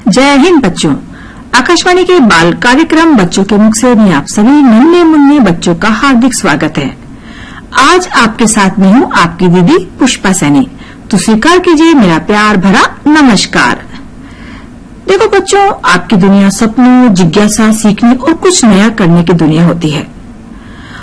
जय हिंद बच्चों। आकाशवाणी के बाल कार्यक्रम बच्चों के मुख से मैं आप सभी नन्हे मुन्ने बच्चों का हार्दिक स्वागत है। आज आपके साथ में हूँ आपकी दीदी पुष्पा सैनी। तो स्वीकार कीजिए मेरा प्यार भरा नमस्कार। देखो बच्चों, आपकी दुनिया सपनों, जिज्ञासा, सीखने और कुछ नया करने की दुनिया होती है।